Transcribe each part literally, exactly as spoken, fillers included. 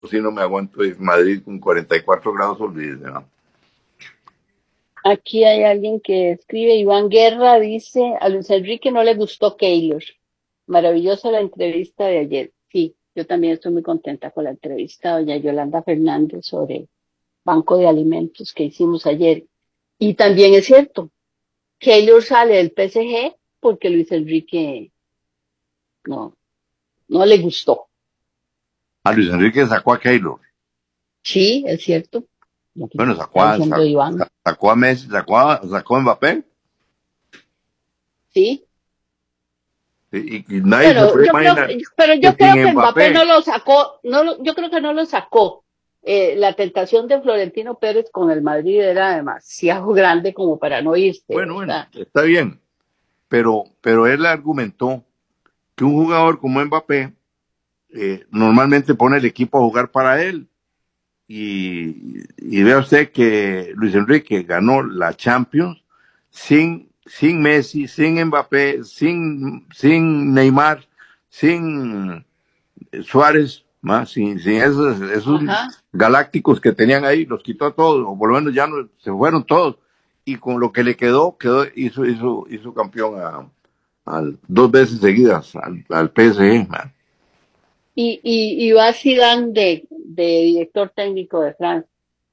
si no me aguanto en Madrid con cuarenta y cuatro grados, olvídese, ¿no? Aquí hay alguien que escribe, Iván Guerra dice, a Luis Enrique no le gustó Keylor. Maravillosa la entrevista de ayer. Sí, yo también estoy muy contenta con la entrevista de doña Yolanda Fernández sobre Banco de Alimentos que hicimos ayer. Y también es cierto, Keylor sale del P S G porque Luis Enrique no, no le gustó. A Luis Enrique sacó a Keylor. Sí, es cierto. Lo que Bueno, está sacó a, diciendo sacó, Iván. sacó a Messi, sacó a, sacó a Mbappé. Sí, Y, y nadie se pero puede yo creo, imaginar pero que yo creo sin que Mbappé no Mbappé. lo sacó, no, lo- yo creo que no lo sacó. Eh, la tentación de Florentino Pérez con el Madrid era demasiado grande como para no irse, Bueno, bueno, ¿verdad? está bien. Pero, pero él argumentó que un jugador como Mbappé eh, normalmente pone el equipo a jugar para él. Y, y vea usted que Luis Enrique ganó la Champions sin, sin Messi, sin Mbappé, sin, sin Neymar, sin Suárez, más, sin, sin esos, esos Ajá. galácticos que tenían ahí, los quitó a todos, o por lo menos ya no, se fueron todos. Y con lo que le quedó, quedó hizo, hizo, hizo campeón a, al, dos veces seguidas al, al P S G. Man. Y, y, y va Zidane de, de director técnico de Francia.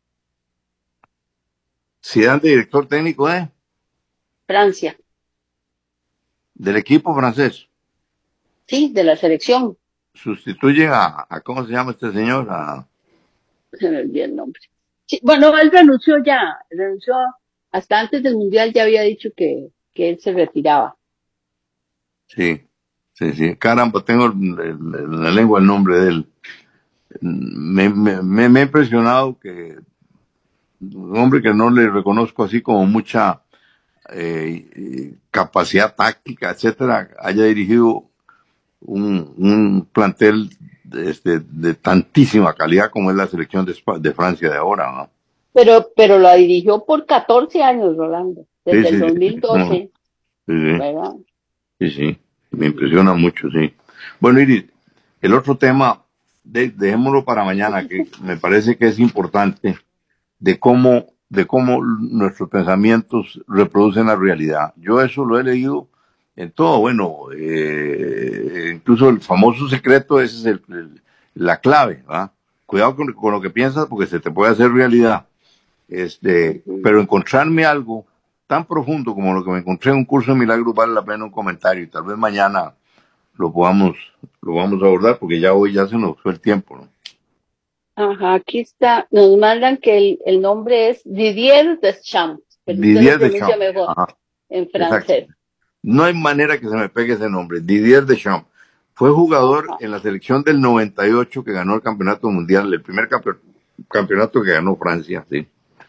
Zidane de director técnico ¿eh? Francia, del equipo francés. sí, de la selección. Sustituyen a, a, ¿cómo se llama este señor? A, Se me olvidó el nombre. Sí, bueno, él renunció ya, renunció hasta antes del Mundial ya había dicho que, que él se retiraba. sí, sí, sí. Caramba, tengo en la lengua el nombre de él. Me, me, me, me ha impresionado que un hombre que no le reconozco así como mucha eh, capacidad táctica, etcétera, haya dirigido un, un plantel de, este, de tantísima calidad como es la selección de, de Francia de ahora, ¿no? Pero, pero la dirigió por catorce años, Rolando, Sí, desde el sí, dos sí, mil no, doce, sí, sí, ¿verdad? sí, sí, me impresiona mucho, sí. Bueno, Iris, el otro tema, de, dejémoslo para mañana, que me parece que es importante, de cómo, de cómo nuestros pensamientos reproducen la realidad. Yo eso lo he leído en todo, bueno, eh, incluso el famoso secreto, ese es el, el, la clave, ¿va? Cuidado con, con lo que piensas porque se te puede hacer realidad. Este, Ujú. pero encontrarme algo tan profundo como lo que me encontré en un curso de milagros vale la pena un comentario y tal vez mañana lo podamos, lo vamos a abordar porque ya hoy ya se nos fue el tiempo, ¿no? Ajá, aquí está, nos mandan que el, el nombre es Didier Deschamps, pero usted lo Didier pronuncia Deschamps. mejor Ajá, en exacto. francés. No hay manera que se me pegue ese nombre. Didier Deschamps. Fue jugador Ajá. en la selección del noventa y ocho que ganó el campeonato mundial, el primer campe campeonato que ganó Francia, sí.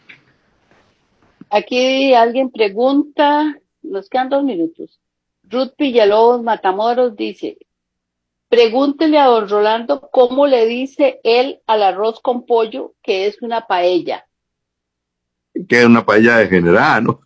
Aquí alguien pregunta, nos quedan dos minutos. Ruth Villalobos Matamoros dice, pregúntele a don Rolando cómo le dice él al arroz con pollo que es una paella. Que es una paella degenerada, ¿no?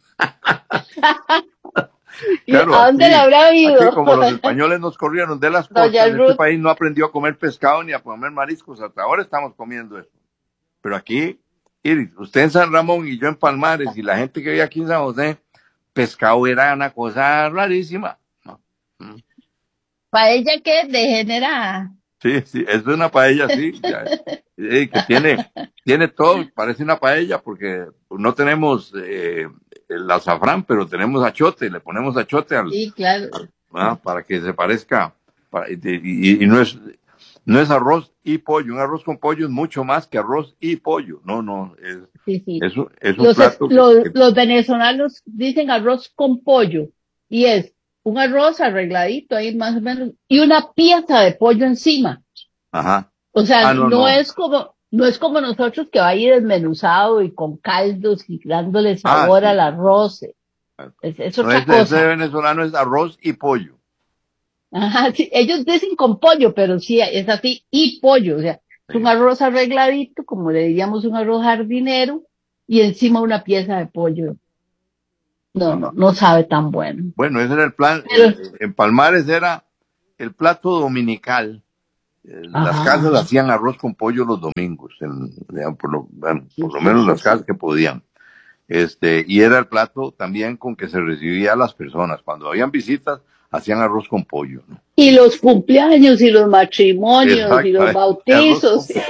¿Y Claro, a dónde la aquí, habrá aquí ido? como los españoles nos corrieron de las Doña costas, este Ruth, país no aprendió a comer pescado ni a comer mariscos, hasta ahora estamos comiendo eso. Pero aquí, Iris, usted en San Ramón y yo en Palmares y la gente que vive aquí en San José, pescado era una cosa rarísima, ¿no? Mm. paella que degenerada. Sí, sí, es una paella, sí, ya, eh, que tiene, tiene todo, parece una paella porque no tenemos eh, el azafrán, pero tenemos achote, le ponemos achote al, Sí, claro. ¿ah? Para que se parezca, para, y, y, y no es, no es arroz y pollo, un arroz con pollo es mucho más que arroz y pollo, no, no, es, Sí, sí. es, un, es un Los, es- plato que, los, que, los venezolanos dicen arroz con pollo y es un arroz arregladito ahí más o menos y una pieza de pollo encima. ajá, O sea, ah, no, no no, es como, no es como nosotros que va ahí desmenuzado y con caldos y dándole ah, sabor sí, al arroz. Es, es no, otra ese, ese cosa. venezolano es arroz y pollo, Ajá, sí, ellos dicen con pollo, pero sí, es así, y pollo, o sea, es un sí. arroz arregladito, como le diríamos un arroz jardinero, y encima una pieza de pollo. No, no, Ajá. no sabe tan bueno. Bueno, ese era el plan, Pero, el, en Palmares era el plato dominical, eh, Ajá. las casas hacían arroz con pollo los domingos, en, digamos, por lo, bueno, por lo menos las casas que podían. Este, y era el plato también con que se recibía a las personas. Cuando habían visitas, hacían arroz con pollo, ¿no? Y los cumpleaños y los matrimonios Exacto, y los arroz bautizos. con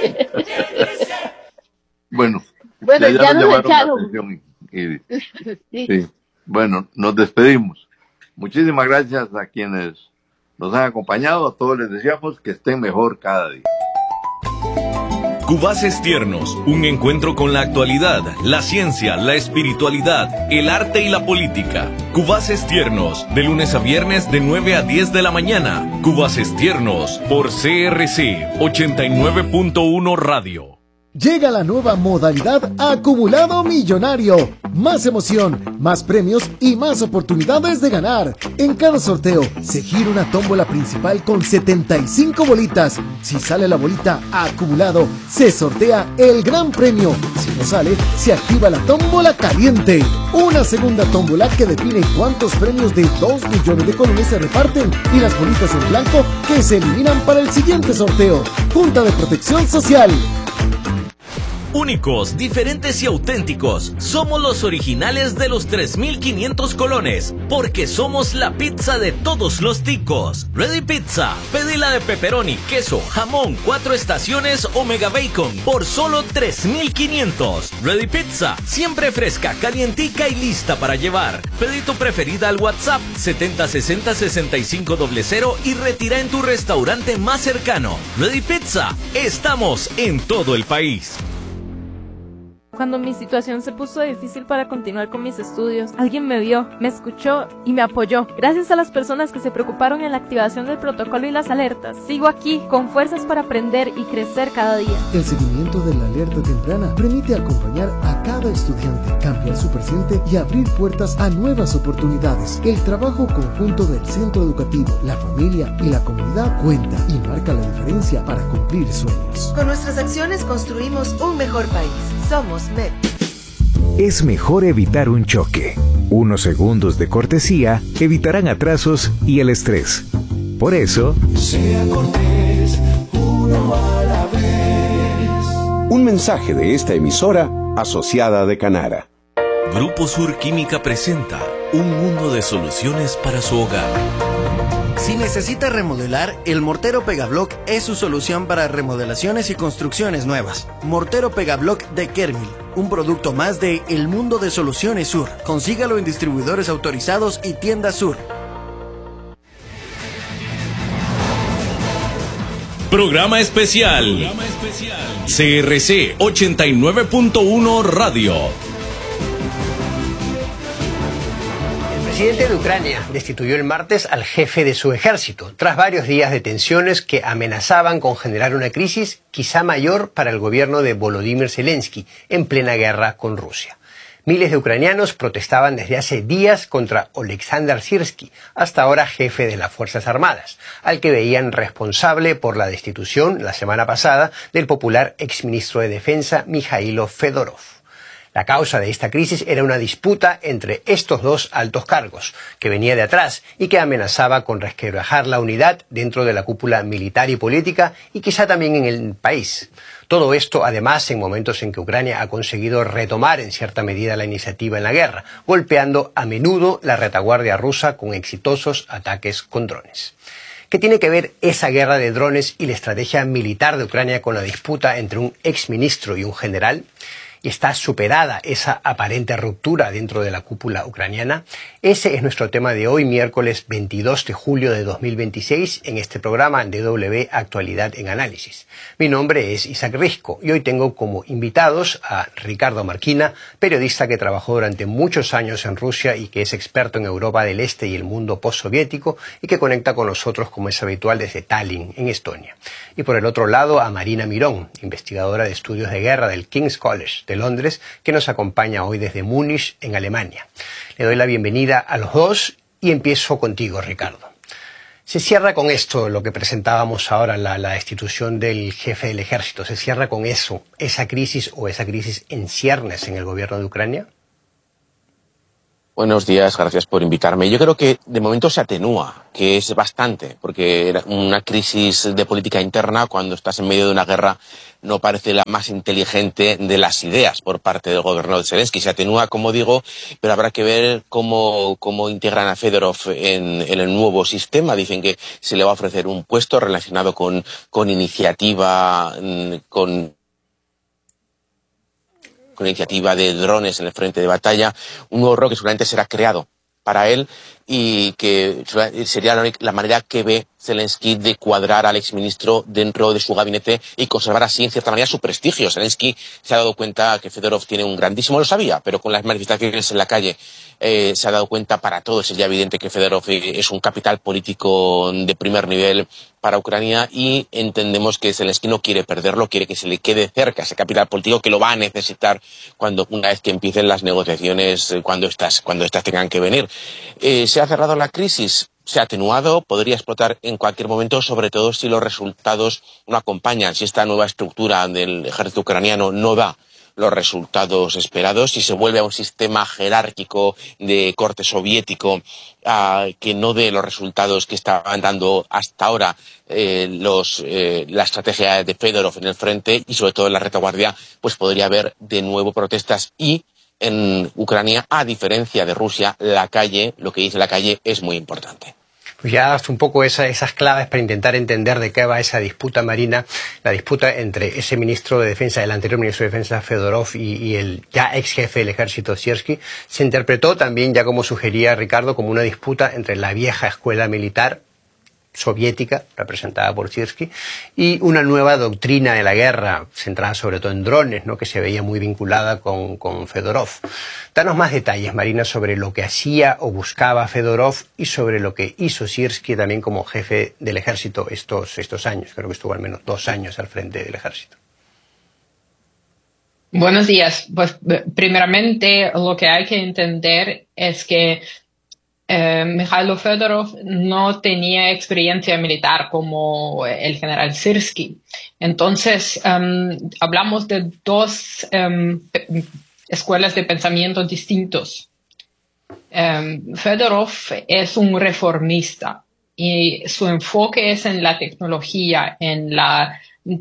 Bueno, Bueno, ya, ya ya nos nos llamaron la echaron. atención. Y, y- Sí. sí. Bueno, nos despedimos. Muchísimas gracias a quienes nos han acompañado. A todos les deseamos que estén mejor cada día. Cubaces Tiernos, un encuentro con la actualidad, la ciencia, la espiritualidad, el arte y la política. Cubaces Tiernos, de lunes a viernes de nueve a diez de la mañana. Cubaces Tiernos, por C R C ochenta y nueve punto uno Radio. Llega la nueva modalidad Acumulado Millonario. Más emoción, más premios y más oportunidades de ganar. En cada sorteo se gira una tómbola principal con setenta y cinco bolitas. Si sale la bolita acumulado, se sortea el gran premio. Si no sale, se activa la tómbola caliente. Una segunda tómbola que define cuántos premios de dos millones de colones se reparten y las bolitas en blanco que se eliminan para el siguiente sorteo. Junta de Protección Social. Únicos, diferentes y auténticos. Somos los originales de los tres mil quinientos colones, porque somos la pizza de todos los ticos. Ready Pizza, pedila de pepperoni, queso, jamón, cuatro estaciones o mega bacon por solo tres mil quinientos. Ready Pizza, siempre fresca, calientica y lista para llevar. Pedí tu preferida al WhatsApp setenta sesenta sesenta y cinco cero cero y retira en tu restaurante más cercano. Ready Pizza, estamos en todo el país. Cuando mi situación se puso difícil para continuar con mis estudios, alguien me vio, me escuchó y me apoyó. Gracias a las personas que se preocuparon en la activación del protocolo y las alertas, sigo aquí con fuerzas para aprender y crecer cada día. El seguimiento de la alerta temprana permite acompañar a cada estudiante, cambiar su presente y abrir puertas a nuevas oportunidades. El trabajo conjunto del centro educativo, la familia y la comunidad cuenta y marca la diferencia para cumplir sueños. Con nuestras acciones construimos un mejor país. Somos M E D. Es mejor evitar un choque. Unos segundos de cortesía evitarán atrasos y el estrés. Por eso, sea cortés, uno a la vez. Un mensaje de esta emisora asociada de Canara. Grupo Sur Química presenta un mundo de soluciones para su hogar. Si necesita remodelar, el Mortero Pegablock es su solución para remodelaciones y construcciones nuevas. Mortero Pegablock de Kermil, un producto más de El Mundo de Soluciones Sur. Consígalo en distribuidores autorizados y tiendas Sur. Programa especial. Programa especial. C R C ochenta y nueve punto uno Radio. El presidente de Ucrania destituyó el martes al jefe de su ejército, tras varios días de tensiones que amenazaban con generar una crisis quizá mayor para el gobierno de Volodymyr Zelensky en plena guerra con Rusia. Miles de ucranianos protestaban desde hace días contra Oleksandr Syrskyi, hasta ahora jefe de las Fuerzas Armadas, al que veían responsable por la destitución la semana pasada del popular exministro de Defensa Mikhailo Fedorov. La causa de esta crisis era una disputa entre estos dos altos cargos, que venía de atrás y que amenazaba con resquebrajar la unidad dentro de la cúpula militar y política y quizá también en el país. Todo esto, además, en momentos en que Ucrania ha conseguido retomar en cierta medida la iniciativa en la guerra, golpeando a menudo la retaguardia rusa con exitosos ataques con drones. ¿Qué tiene que ver esa guerra de drones y la estrategia militar de Ucrania con la disputa entre un exministro y un general? ¿Y está superada esa aparente ruptura dentro de la cúpula ucraniana? Ese es nuestro tema de hoy, miércoles veintidós de julio de dos mil veintiséis, en este programa D W Actualidad en Análisis. Mi nombre es Isaac Risco y hoy tengo como invitados a Ricardo Marquina, periodista que trabajó durante muchos años en Rusia y que es experto en Europa del Este y el mundo postsoviético y que conecta con nosotros, como es habitual, desde Tallinn, en Estonia. Y por el otro lado a Marina Mirón, investigadora de estudios de guerra del King's College de Londres, que nos acompaña hoy desde Múnich, en Alemania. Le doy la bienvenida a los dos y empiezo contigo, Ricardo. Se cierra con esto lo que presentábamos ahora, la, la destitución del jefe del ejército. ¿Se cierra con eso, esa crisis o esa crisis en ciernes en el gobierno de Ucrania? Buenos días, gracias por invitarme. Yo creo que de momento se atenúa, que es bastante, porque una crisis de política interna, cuando estás en medio de una guerra, no parece la más inteligente de las ideas por parte del gobierno de Zelensky. Se atenúa, como digo, pero habrá que ver cómo, cómo integran a Fedorov en, en el nuevo sistema. Dicen que se le va a ofrecer un puesto relacionado con, con iniciativa, con... con iniciativa de drones en el frente de batalla, un nuevo rol que seguramente será creado para él y que sería la manera que ve Zelensky de cuadrar al exministro dentro de su gabinete y conservar así, en cierta manera, su prestigio. Zelensky se ha dado cuenta que Fedorov tiene un grandísimo, lo sabía, pero con las manifestaciones en la calle eh, se ha dado cuenta para todos, es ya evidente que Fedorov es un capital político de primer nivel para Ucrania y entendemos que Zelensky no quiere perderlo, quiere que se le quede cerca ese capital político que lo va a necesitar cuando una vez que empiecen las negociaciones, cuando estas, cuando estas tengan que venir. Eh, ¿Se ha cerrado la crisis? Se ha atenuado, podría explotar en cualquier momento, sobre todo si los resultados no acompañan, si esta nueva estructura del ejército ucraniano no da los resultados esperados, si se vuelve a un sistema jerárquico de corte soviético uh, que no dé los resultados que estaban dando hasta ahora eh, los, eh, la estrategia de Fedorov en el frente y sobre todo en la retaguardia, pues podría haber de nuevo protestas y en Ucrania, a diferencia de Rusia, la calle, lo que dice la calle, es muy importante. Pues ya das un poco esa, esas claves para intentar entender de qué va esa disputa, Marina, la disputa entre ese ministro de Defensa, el anterior ministro de Defensa, Fedorov, y, y el ya ex jefe del ejército, Syrskyi. Se interpretó también, ya como sugería Ricardo, como una disputa entre la vieja escuela militar soviética, representada por Syrskyi, y una nueva doctrina de la guerra, centrada sobre todo en drones, ¿no?, que se veía muy vinculada con, con Fedorov. Danos más detalles, Marina, sobre lo que hacía o buscaba Fedorov y sobre lo que hizo Syrskyi también como jefe del ejército estos, estos años. Creo que estuvo al menos dos años al frente del ejército. Buenos días. Pues primeramente lo que hay que entender es que Eh, Mikhailo Fedorov no tenía experiencia militar como el general Syrskyi. Entonces, um, hablamos de dos um, escuelas de pensamiento distintos. Um, Fedorov es un reformista y su enfoque es en la tecnología, en, la,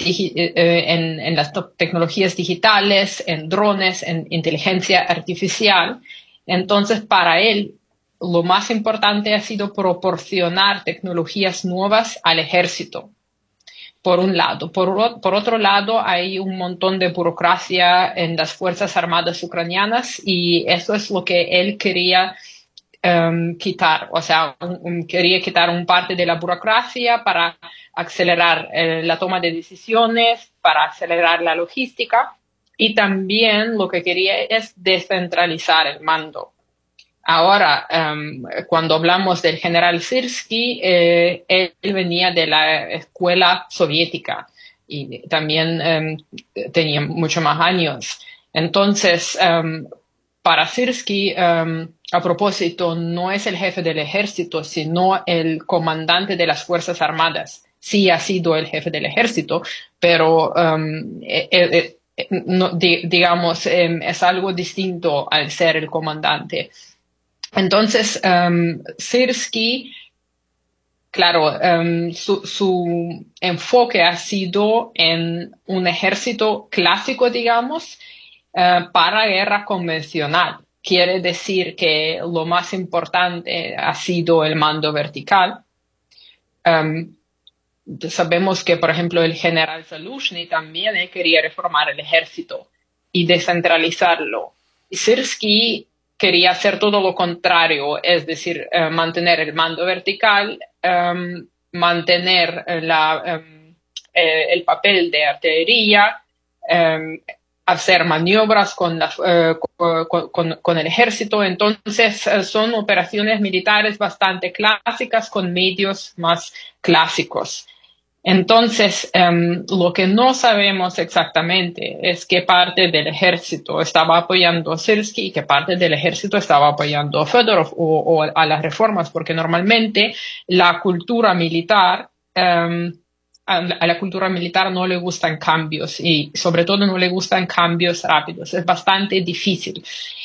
en, en las tecnologías digitales, en drones, en inteligencia artificial. Entonces, para él, lo más importante ha sido proporcionar tecnologías nuevas al ejército, por un lado. Por, por otro lado, hay un montón de burocracia en las Fuerzas Armadas ucranianas y eso es lo que él quería um, quitar. O sea, un, un, quería quitar un parte de la burocracia para acelerar eh, la toma de decisiones, para acelerar la logística y también lo que quería es descentralizar el mando. Ahora, um, cuando hablamos del general Syrskyi, eh, él venía de la escuela soviética y también um, tenía mucho más años. Entonces, um, para Syrskyi, um, a propósito, no es el jefe del ejército, sino el comandante de las Fuerzas Armadas. Sí ha sido el jefe del ejército, pero um, eh, eh, eh, no, di, digamos, eh, es algo distinto al ser el comandante. Entonces, um, Syrskyi, claro, um, su, su enfoque ha sido en un ejército clásico, digamos, uh, para guerra convencional. Quiere decir que lo más importante ha sido el mando vertical. Um, sabemos que, por ejemplo, el general Zaluzhny también eh, quería reformar el ejército y descentralizarlo. Y Syrskyi quería hacer todo lo contrario, es decir, uh, mantener el mando vertical, um, mantener la, um, eh, el papel de artillería, um, hacer maniobras con, la, uh, con, con, con el ejército. Entonces, uh, son operaciones militares bastante clásicas con medios más clásicos. Entonces, um, lo que no sabemos exactamente es qué parte del ejército estaba apoyando a Syrskyi y qué parte del ejército estaba apoyando a Fedorov o, o a las reformas, porque normalmente la cultura militar, um, a, a la cultura militar no le gustan cambios y sobre todo no le gustan cambios rápidos. Es bastante difícil.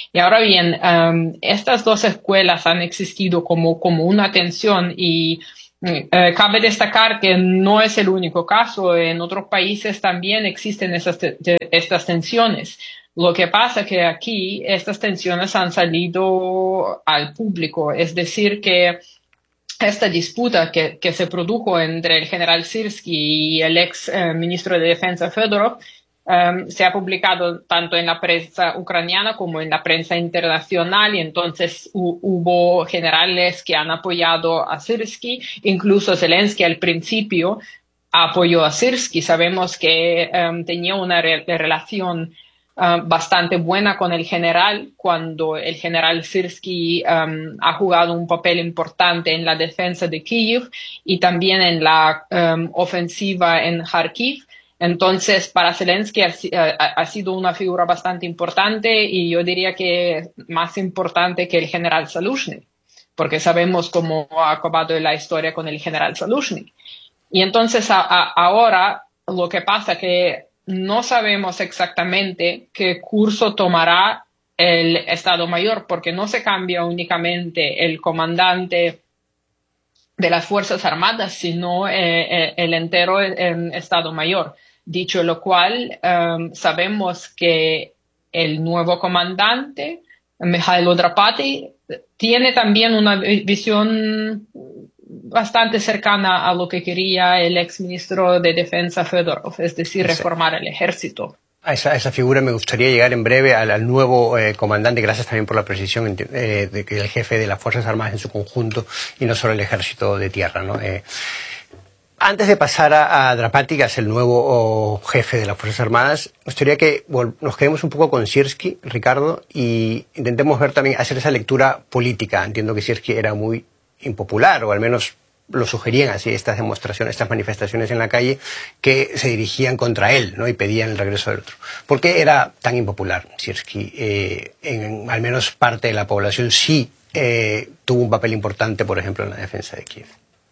Y ahora bien, um, estas dos escuelas han existido como, como una tensión y eh, cabe destacar que no es el único caso. En otros países también existen esas te estas tensiones. Lo que pasa que aquí estas tensiones han salido al público, es decir que esta disputa que, que se produjo entre el general Syrskyi y el ex eh, ministro de Defensa Fedorov um, se ha publicado tanto en la prensa ucraniana como en la prensa internacional, y entonces hu hubo generales que han apoyado a Syrskyi, incluso Zelensky al principio apoyó a Syrskyi. Sabemos que um, tenía una re relación Uh, bastante buena con el general, cuando el general Syrskyi um, ha jugado un papel importante en la defensa de Kiev y también en la um, ofensiva en Kharkiv. Entonces, para Zelensky ha, ha, ha sido una figura bastante importante, y yo diría que más importante que el general Zaluzhny, porque sabemos cómo ha acabado la historia con el general Zaluzhny. Y entonces a, a, ahora lo que pasa que no sabemos exactamente qué curso tomará el Estado Mayor, porque no se cambia únicamente el comandante de las Fuerzas Armadas, sino eh, el entero eh, Estado Mayor. Dicho lo cual, um, sabemos que el nuevo comandante, Mikhailo Drapati, tiene también una visión bastante cercana a lo que quería el exministro de Defensa Fedorov, es decir, reformar el ejército. A esa, a esa figura me gustaría llegar en breve al, al nuevo eh, comandante. Gracias también por la precisión eh, de que el jefe de las Fuerzas Armadas en su conjunto y no solo el ejército de tierra, ¿no? Eh, antes de pasar a, a Drapati, que es el nuevo oh, jefe de las Fuerzas Armadas, me gustaría que nos quedemos un poco con Syrskyi, Ricardo, y intentemos ver también, hacer esa lectura política. Entiendo que Syrskyi era muy impopular, o al menos lo sugerían así estas demostraciones, estas manifestaciones en la calle, que se dirigían contra él, ¿no? Y pedían el regreso del otro. ¿Por qué era tan impopular Syrskyi? Eh, en al menos parte de la población sí eh, tuvo un papel importante, por ejemplo, en la defensa de Kiev.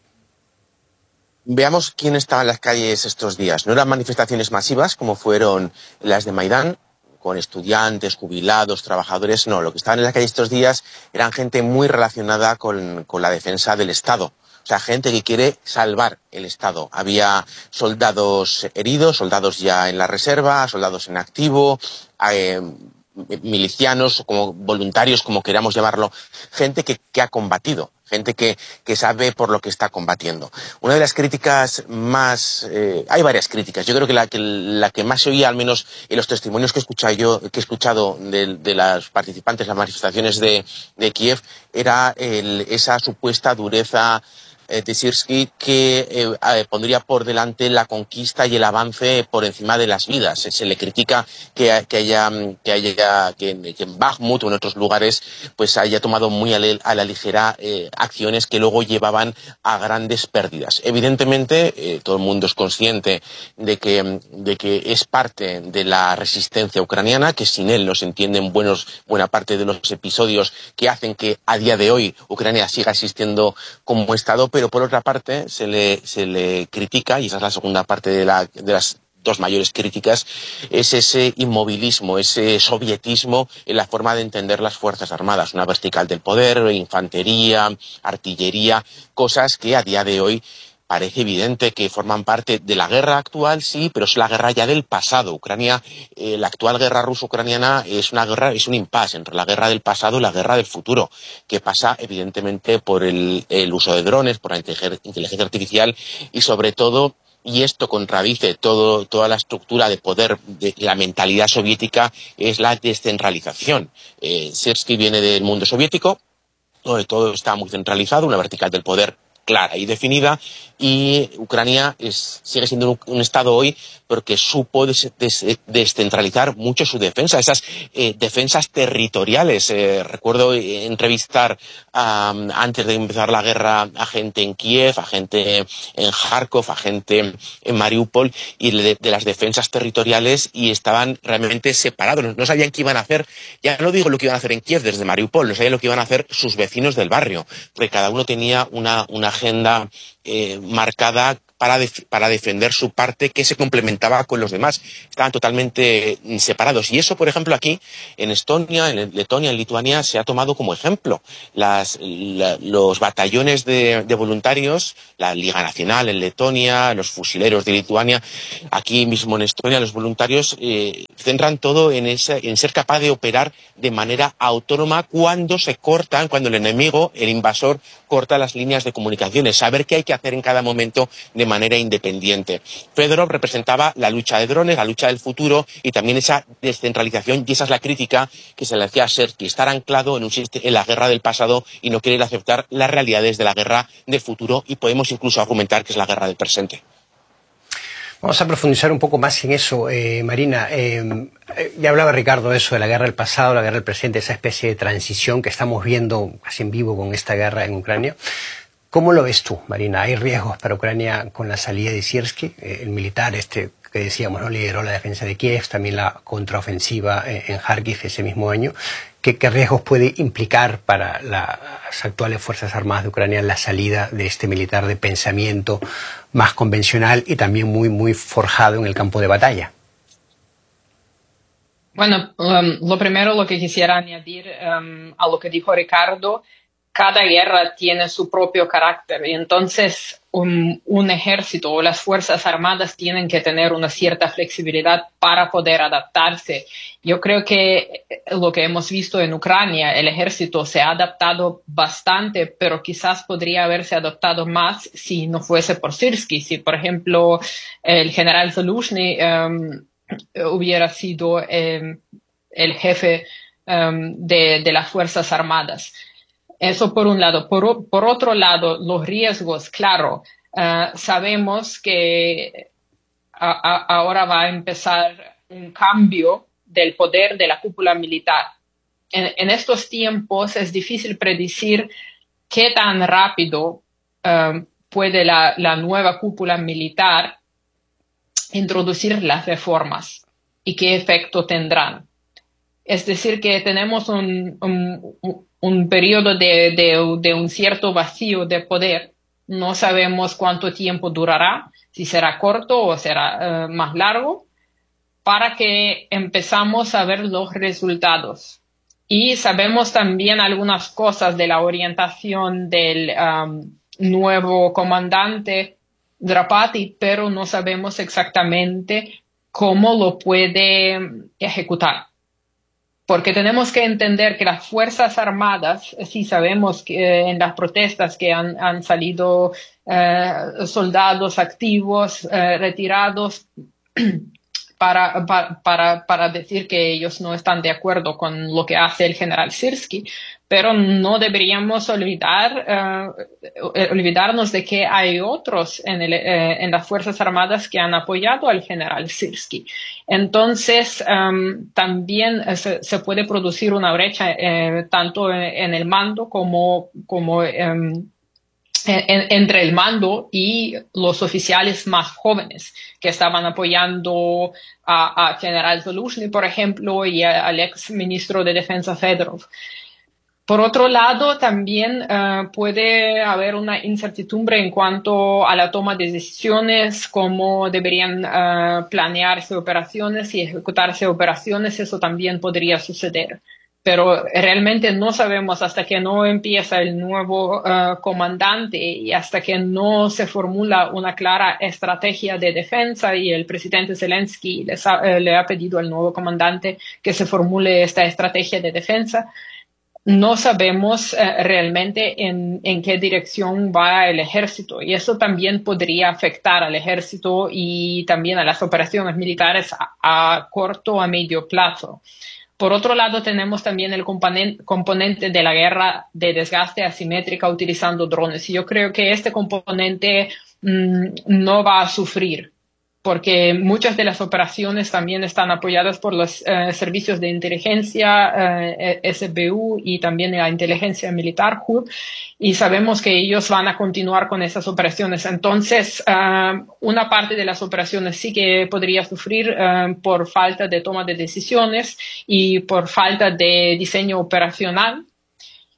Veamos quién estaba en las calles estos días. No eran manifestaciones masivas como fueron las de Maidán, con estudiantes, jubilados, trabajadores. No, lo que estaban en la calle estos días eran gente muy relacionada con, con la defensa del Estado. O sea, gente que quiere salvar el Estado. Había soldados heridos, soldados ya en la reserva, soldados en activo, eh, milicianos, como voluntarios, como queramos llamarlo, gente que, que ha combatido, gente que, que sabe por lo que está combatiendo. Una de las críticas más... Eh, hay varias críticas. Yo creo que la, que la que más se oía, al menos en los testimonios que he escuchado yo, que he escuchado de, de las participantes en las manifestaciones de, de Kiev, era el, esa supuesta dureza de Syrskyi, que eh, eh, pondría por delante la conquista y el avance por encima de las vidas. Se, se le critica que, que haya que haya que, que en Bakhmut o en otros lugares pues haya tomado muy a, le, a la ligera eh, acciones que luego llevaban a grandes pérdidas. Evidentemente eh, todo el mundo es consciente de que de que es parte de la resistencia ucraniana, que sin él no se entienden buenos buena parte de los episodios que hacen que a día de hoy Ucrania siga existiendo como Estado. Pero por otra parte se le, se le critica, y esa es la segunda parte de, la, de las dos mayores críticas, es ese inmovilismo, ese sovietismo en la forma de entender las Fuerzas Armadas, una vertical del poder, infantería, artillería, cosas que a día de hoy parece evidente que forman parte de la guerra actual, sí, pero es la guerra ya del pasado. Ucrania, eh, la actual guerra ruso-ucraniana es una guerra, es un impasse entre la guerra del pasado y la guerra del futuro, que pasa evidentemente por el, el uso de drones, por la inteligencia artificial y sobre todo, y esto contradice todo, toda la estructura de poder de la mentalidad soviética, es la descentralización. Eh, Syrskyi viene del mundo soviético, donde todo está muy centralizado, una vertical del poder clara y definida, y Ucrania es, sigue siendo un, un Estado hoy porque supo des, des, descentralizar mucho su defensa, esas eh, defensas territoriales. Eh, recuerdo entrevistar um, antes de empezar la guerra a gente en Kiev, a gente en Kharkov, a gente en Mariupol, y de, de las defensas territoriales, y estaban realmente separados, no sabían qué iban a hacer. Ya no digo lo que iban a hacer en Kiev desde Mariupol, no sabían lo que iban a hacer sus vecinos del barrio, porque cada uno tenía una, una agenda eh, marcada para, def para defender su parte que se complementaba con los demás. Estaban totalmente separados. Y eso, por ejemplo, aquí en Estonia, en Letonia, en Lituania, se ha tomado como ejemplo. Las, la, los batallones de, de voluntarios, la Liga Nacional en Letonia, los fusileros de Lituania, aquí mismo en Estonia, los voluntarios eh, centran todo en, ese, en ser capaz de operar de manera autónoma cuando se cortan, cuando el enemigo, el invasor, corta las líneas de comunicaciones, saber qué hay que hacer en cada momento de manera independiente. Fedorov representaba la lucha de drones, la lucha del futuro y también esa descentralización, y esa es la crítica que se le hacía a Sersky, estar anclado en, un, en la guerra del pasado y no querer aceptar las realidades de la guerra del futuro, y podemos incluso argumentar que es la guerra del presente. Vamos a profundizar un poco más en eso, eh, Marina. Eh, ya hablaba Ricardo de eso, de la guerra del pasado, la guerra del presente, esa especie de transición que estamos viendo casi en vivo con esta guerra en Ucrania. ¿Cómo lo ves tú, Marina? ¿Hay riesgos para Ucrania con la salida de Sierski, eh, el militar este que decíamos, ¿no? Lideró la defensa de Kiev, también la contraofensiva en, en Kharkiv ese mismo año? ¿Qué, ¿Qué riesgos puede implicar para las actuales Fuerzas Armadas de Ucrania la salida de este militar de pensamiento más convencional y también muy, muy forjado en el campo de batalla? Bueno, um, lo primero lo que quisiera añadir um, a lo que dijo Ricardo, cada guerra tiene su propio carácter y entonces un, un ejército o las Fuerzas Armadas tienen que tener una cierta flexibilidad para poder adaptarse. Yo creo que lo que hemos visto en Ucrania, el ejército se ha adaptado bastante, pero quizás podría haberse adaptado más si no fuese por Syrskyi. Si, por ejemplo, el general Zaluzhny um, hubiera sido um, el jefe um, de, de las Fuerzas Armadas. Eso por un lado. Por, por otro lado, los riesgos, claro, uh, sabemos que a, a, ahora va a empezar un cambio del poder de la cúpula militar. En, en estos tiempos es difícil predecir qué tan rápido uh, puede la, la nueva cúpula militar introducir las reformas y qué efecto tendrán. Es decir, que tenemos un, un, un periodo de, de, de un cierto vacío de poder. No sabemos cuánto tiempo durará, si será corto o será uh, más largo, para que empezamos a ver los resultados. Y sabemos también algunas cosas de la orientación del um, nuevo comandante Drapati, pero no sabemos exactamente cómo lo puede ejecutar. Porque tenemos que entender que las Fuerzas Armadas, sí sabemos que eh, en las protestas que han, han salido eh, soldados activos, eh, retirados, para, para, para, para decir que ellos no están de acuerdo con lo que hace el general Syrskyi, pero no deberíamos olvidar, uh, olvidarnos de que hay otros en, el, eh, en las Fuerzas Armadas que han apoyado al general Syrskyi. Entonces, um, también se, se puede producir una brecha eh, tanto en, en el mando como, como um, en, entre el mando y los oficiales más jóvenes que estaban apoyando a, a general Zaluzhny, por ejemplo, y a, al ex ministro de Defensa Fedorov. Por otro lado, también uh, puede haber una incertidumbre en cuanto a la toma de decisiones, cómo deberían uh, planearse operaciones y ejecutarse operaciones. Eso también podría suceder. Pero realmente no sabemos hasta que no empieza el nuevo uh, comandante y hasta que no se formula una clara estrategia de defensa, y el presidente Zelensky les ha, uh, le ha pedido al nuevo comandante que se formule esta estrategia de defensa. No sabemos uh, realmente en, en qué dirección va el ejército, y eso también podría afectar al ejército y también a las operaciones militares a, a corto o a medio plazo. Por otro lado, tenemos también el componente, componente de la guerra de desgaste asimétrica utilizando drones. Y yo creo que este componente mmm, no va a sufrir, porque muchas de las operaciones también están apoyadas por los eh, servicios de inteligencia, eh, S B U, y también la inteligencia militar, H U B, y sabemos que ellos van a continuar con esas operaciones. Entonces, uh, una parte de las operaciones sí que podría sufrir uh, por falta de toma de decisiones y por falta de diseño operacional.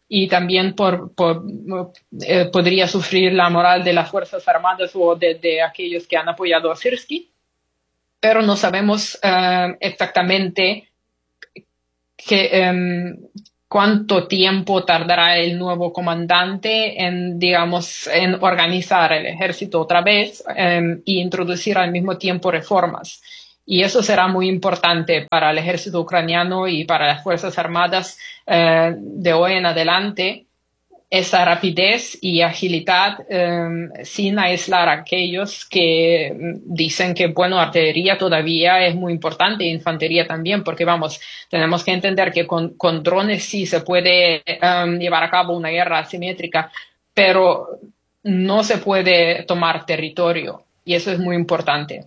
y también por, por, eh, podría sufrir la moral de las Fuerzas Armadas o de, de aquellos que han apoyado a Syrskyi, pero no sabemos uh, exactamente que, um, cuánto tiempo tardará el nuevo comandante en, digamos, en organizar el ejército otra vez um, y introducir al mismo tiempo reformas. Y eso será muy importante para el ejército ucraniano y para las Fuerzas Armadas uh, de hoy en adelante, esa rapidez y agilidad um, sin aislar a aquellos que dicen que, bueno, artillería todavía es muy importante, infantería también, porque vamos, tenemos que entender que con, con drones sí se puede um, llevar a cabo una guerra asimétrica, pero no se puede tomar territorio, y eso es muy importante.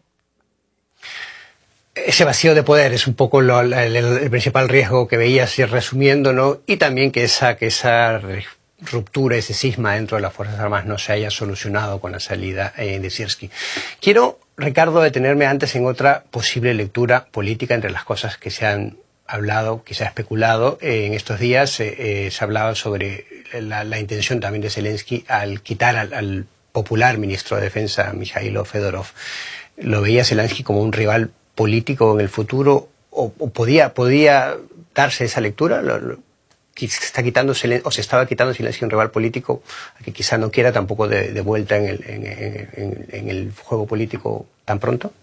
Ese vacío de poder es un poco lo, el, el, el principal riesgo que veías, ir resumiendo, ¿no? Y también que esa, que esa ruptura, ese cisma dentro de las Fuerzas Armadas no se haya solucionado con la salida eh, de Syrskyi. Quiero, Ricardo, detenerme antes en otra posible lectura política entre las cosas que se han hablado, que se ha especulado eh, en estos días. Eh, eh, se hablaba sobre la, la intención también de Zelensky al quitar al, al popular ministro de Defensa, Mikhailo Fedorov. ¿Lo veía Zelensky como un rival político en el futuro? ¿O, o podía, podía darse esa lectura? ¿Lo, lo, se está quitando o se estaba quitando Zelensky un rival político que quizá no quiera tampoco de, de vuelta en el, en, en, en el juego político tan pronto?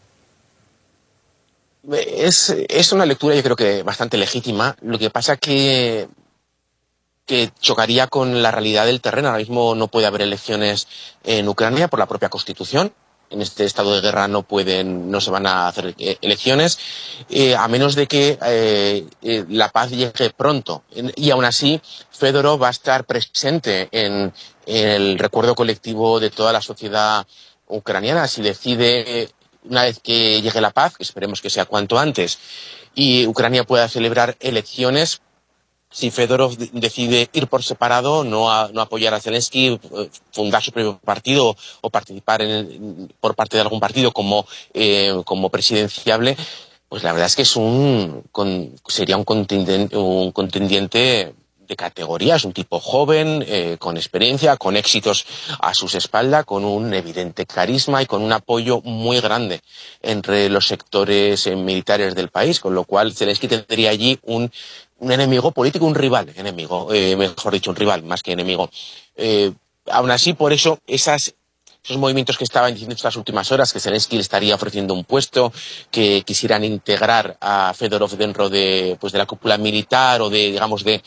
Es, es una lectura yo creo que bastante legítima. Lo que pasa que que chocaría con la realidad del terreno. Ahora mismo no puede haber elecciones en Ucrania por la propia Constitución. En este estado de guerra no pueden, no se van a hacer elecciones, eh, a menos de que eh, eh, la paz llegue pronto. Y aún así, Fedorov va a estar presente en, en el recuerdo colectivo de toda la sociedad ucraniana. Si decide, una vez que llegue la paz, que esperemos que sea cuanto antes, y Ucrania pueda celebrar elecciones, si Fedorov decide ir por separado, no, a, no apoyar a Zelensky, fundar su propio partido o participar en el, por parte de algún partido como, eh, como presidenciable, pues la verdad es que es un, con, sería un contendiente, un contendiente de categoría. Es un tipo joven, eh, con experiencia, con éxitos a sus espaldas, con un evidente carisma y con un apoyo muy grande entre los sectores eh, militares del país, con lo cual Zelensky tendría allí un un enemigo político, un rival enemigo, eh, mejor dicho, un rival más que enemigo. Eh, aún así, por eso, esas, esos movimientos que estaban diciendo estas últimas horas, que Zelensky le estaría ofreciendo un puesto, que quisieran integrar a Fedorov dentro de, pues, de la cúpula militar o de, digamos, de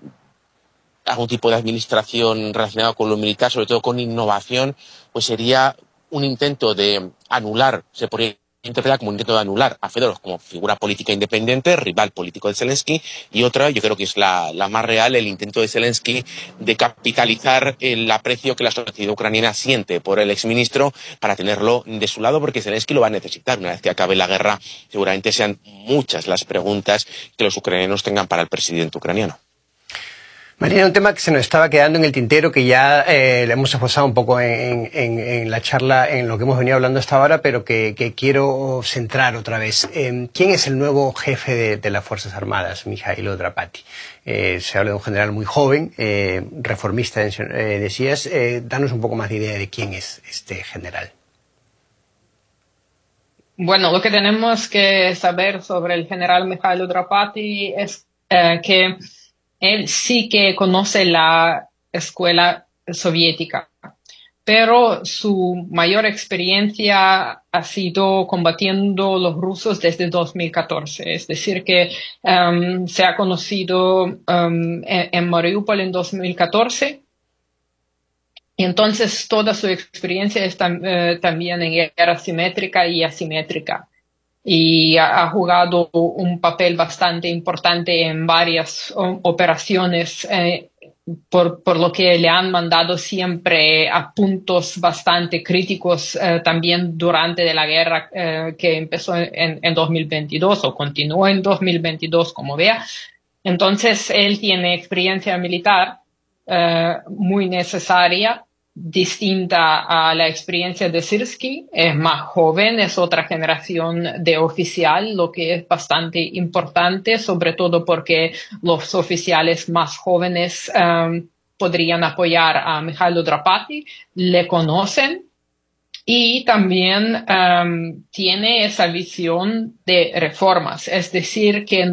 algún tipo de administración relacionada con lo militar, sobre todo con innovación, pues sería un intento de anular, se podría interpretar como un intento de anular a Fedorov como figura política independiente, rival político de Zelensky, y otra, yo creo que es la, la más real, el intento de Zelensky de capitalizar el aprecio que la sociedad ucraniana siente por el exministro para tenerlo de su lado, porque Zelensky lo va a necesitar. Una vez que acabe la guerra, seguramente sean muchas las preguntas que los ucranianos tengan para el presidente ucraniano. Marina, un tema que se nos estaba quedando en el tintero, que ya eh, le hemos esforzado un poco en, en, en la charla, en lo que hemos venido hablando hasta ahora, pero que, que quiero centrar otra vez. Eh, ¿Quién es el nuevo jefe de, de las Fuerzas Armadas, Mikhailo Drapati? Eh, se habla de un general muy joven, eh, reformista, eh, decías. Eh, danos un poco más de idea de quién es este general. Bueno, lo que tenemos que saber sobre el general Mikhailo Drapati es eh, que él sí que conoce la escuela soviética, pero su mayor experiencia ha sido combatiendo los rusos desde dos mil catorce. Es decir, que um, se ha conocido um, en, en Mariupol en dos mil catorce. Y entonces toda su experiencia está uh, también en guerra simétrica y asimétrica. Y ha jugado un papel bastante importante en varias operaciones, eh, por, por lo que le han mandado siempre a puntos bastante críticos eh, también durante de la guerra eh, que empezó en, en dos mil veintidós o continuó en dos mil veintidós, como vea. Entonces, él tiene experiencia militar eh, muy necesaria distinta a la experiencia de Syrskyi, es más joven, es otra generación de oficial, lo que es bastante importante, sobre todo porque los oficiales más jóvenes um, podrían apoyar a Mihailo Drapati, le conocen y también um, tiene esa visión de reformas, es decir, que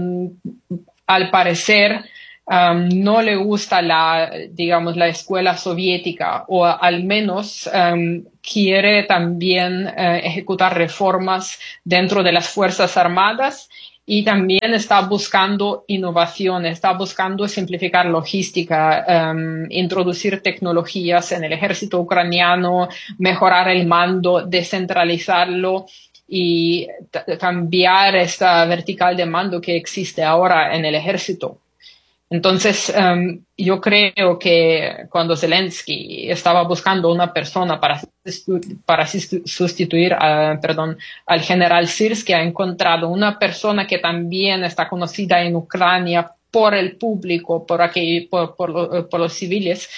al parecer Um, no le gusta la, digamos, la escuela soviética, o al menos um, quiere también uh, ejecutar reformas dentro de las Fuerzas Armadas, y también está buscando innovación, está buscando simplificar logística, um, introducir tecnologías en el ejército ucraniano, mejorar el mando, descentralizarlo y t- cambiar esta vertical de mando que existe ahora en el ejército. Entonces, um, yo creo que cuando Zelensky estaba buscando una persona para, para sustituir a, perdón, al general Syrskyi, ha encontrado una persona que también está conocida en Ucrania por el público, por, aquí, por, por, por los civiles,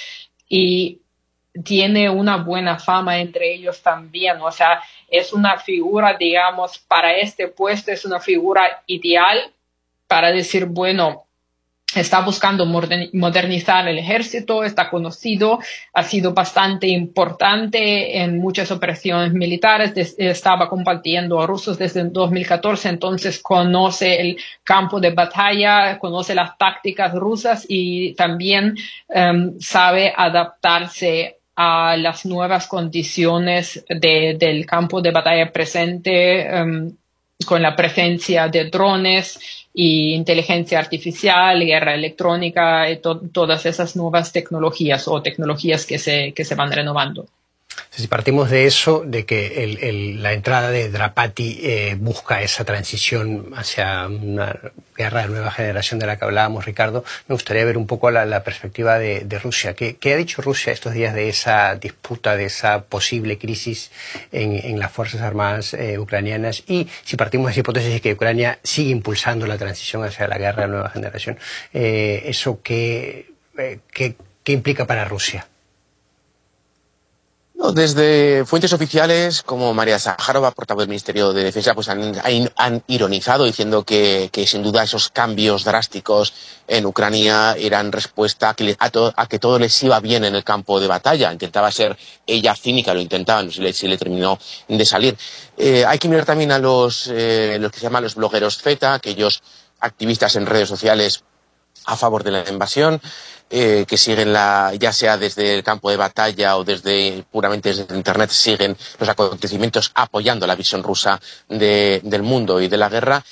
y tiene una buena fama entre ellos también. O sea, es una figura, digamos, para este puesto, es una figura ideal para decir, bueno, está buscando modernizar el ejército, está conocido, ha sido bastante importante en muchas operaciones militares, estaba combatiendo a rusos desde dos mil catorce, entonces conoce el campo de batalla, conoce las tácticas rusas y también um, sabe adaptarse a las nuevas condiciones de, del campo de batalla presente, um, con la presencia de drones y inteligencia artificial, guerra electrónica y to- todas esas nuevas tecnologías o tecnologías que se, que se van renovando. Si partimos de eso, de que el, el, la entrada de Drapati eh, busca esa transición hacia una guerra de nueva generación de la que hablábamos, Ricardo, me gustaría ver un poco la, la perspectiva de, de Rusia. ¿Qué, ¿Qué ha dicho Rusia estos días de esa disputa, de esa posible crisis en, en las Fuerzas Armadas eh, ucranianas? Y si partimos de esa hipótesis de que Ucrania sigue impulsando la transición hacia la guerra de nueva generación, eh, ¿eso qué, eh, qué, qué implica para Rusia? Desde fuentes oficiales como María Zaharova, portavoz del Ministerio de Defensa, pues han, han, han ironizado diciendo que, que sin duda esos cambios drásticos en Ucrania eran respuesta a que, a, to, a que todo les iba bien en el campo de batalla. Intentaba ser ella cínica, lo intentaba, no sé si le, si le terminó de salir. Eh, hay que mirar también a los, eh, los que se llaman los blogueros Z, aquellos activistas en redes sociales a favor de la invasión, eh, que siguen la, ya sea desde el campo de batalla o desde puramente desde internet, siguen los acontecimientos apoyando la visión rusa de, del mundo y de la guerra.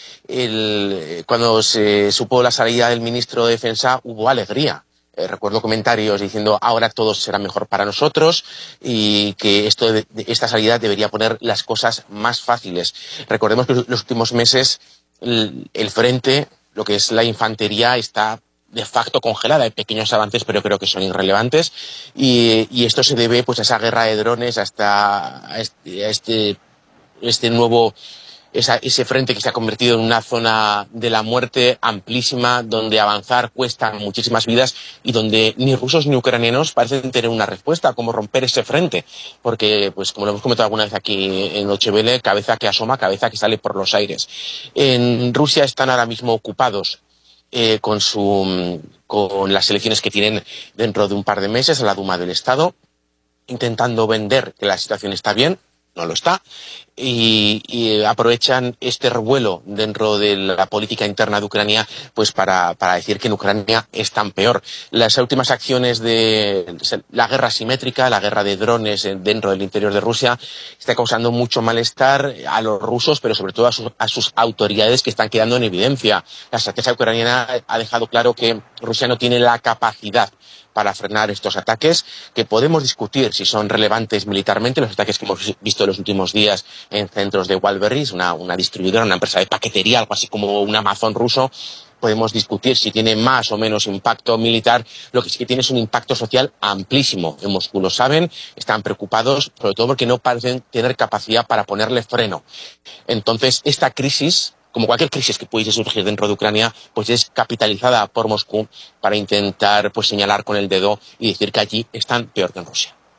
El, cuando se supo la salida del ministro de Defensa hubo alegría. Eh, recuerdo comentarios diciendo ahora todo será mejor para nosotros y que esto de, de, esta salida debería poner las cosas más fáciles. Recordemos que los últimos meses el, el frente, lo que es la infantería, está de facto congelada. Hay pequeños avances, pero creo que son irrelevantes. Y, y esto se debe pues a esa guerra de drones, hasta a este, a este, este nuevo, esa, ese frente que se ha convertido en una zona de la muerte amplísima, donde avanzar cuesta muchísimas vidas y donde ni rusos ni ucranianos parecen tener una respuesta a cómo romper ese frente. Porque, pues como lo hemos comentado alguna vez aquí en Deutsche Welle, cabeza que asoma, cabeza que sale por los aires. En Rusia están ahora mismo ocupados Eh, con su con las elecciones que tienen dentro de un par de meses a la Duma del Estado, intentando vender que la situación está bien, no lo está, y, y aprovechan este revuelo dentro de la política interna de Ucrania pues para, para decir que en Ucrania están peor. Las últimas acciones de la guerra asimétrica, la guerra de drones dentro del interior de Rusia, está causando mucho malestar a los rusos, pero sobre todo a sus, a sus autoridades, que están quedando en evidencia. La estrategia ucraniana ha dejado claro que Rusia no tiene la capacidad para frenar estos ataques, que podemos discutir si son relevantes militarmente, los ataques que hemos visto en los últimos días en centros de Wildberries, una, una distribuidora, una empresa de paquetería, algo así como un Amazon ruso. Podemos discutir si tiene más o menos impacto militar. Lo que sí que tiene es un impacto social amplísimo. En Moscú lo saben, están preocupados, sobre todo porque no parecen tener capacidad para ponerle freno. Entonces, esta crisis, como cualquier crisis que pudiese surgir dentro de Ucrania, pues es capitalizada por Moscú para intentar pues señalar con el dedo y decir que allí están peor que en Rusia.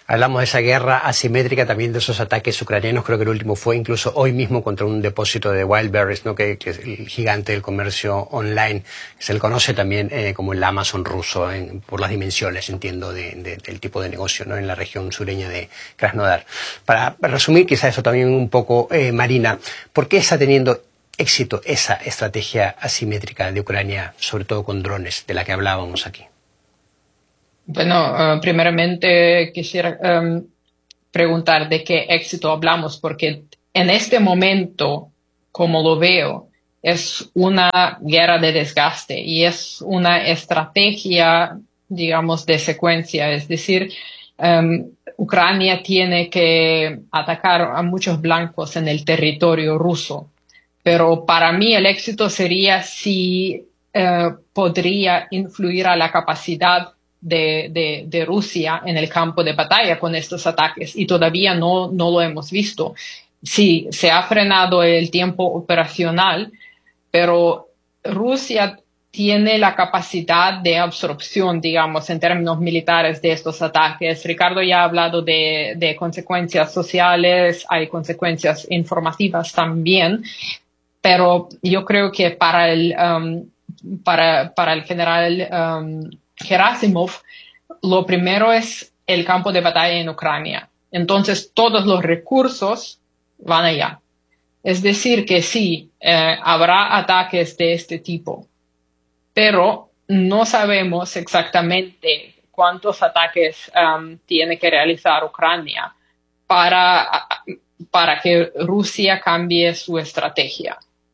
Hablamos de esa guerra asimétrica, también de esos ataques ucranianos. Creo que el último fue incluso hoy mismo contra un depósito de Wildberries, ¿no? que, que es el gigante del comercio online. Se le conoce también eh, como el Amazon ruso, en, por las dimensiones, entiendo, de, de, del tipo de negocio, ¿no? En la región sureña de Krasnodar. Para resumir quizá eso también un poco, eh, Marina, ¿por qué está teniendo éxito esa estrategia asimétrica de Ucrania, sobre todo con drones, de la que hablábamos aquí? Bueno, uh, primeramente quisiera um, preguntar de qué éxito hablamos, porque en este momento, como lo veo, es una guerra de desgaste y es una estrategia, digamos, de secuencia. Es decir, um, Ucrania tiene que atacar a muchos blancos en el territorio ruso, pero para mí el éxito sería si uh, podría influir a la capacidad De, de, de Rusia en el campo de batalla con estos ataques, y todavía no, no lo hemos visto. Sí, se ha frenado el tiempo operacional, pero Rusia tiene la capacidad de absorción, digamos, en términos militares de estos ataques. Ricardo ya ha hablado de, de consecuencias sociales, hay consecuencias informativas también, pero yo creo que para el, um, para, para el general um, Gerasimov, lo primero es el campo de batalla en Ucrania. Entonces, todos los recursos van allá. Es decir, que sí, eh, habrá ataques de este tipo, pero no sabemos exactamente cuántos ataques um, tiene que realizar Ucrania para, para que Rusia cambie su estrategia.